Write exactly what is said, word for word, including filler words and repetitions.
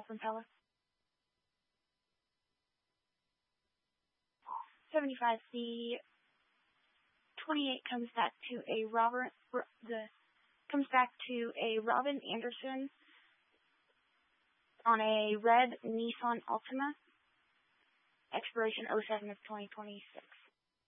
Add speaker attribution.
Speaker 1: from Pella. seventy-five. The twenty-eight comes back to a Robert. The comes back to a Robin Anderson on a red Nissan Altima. Expiration oh seven of twenty twenty-six.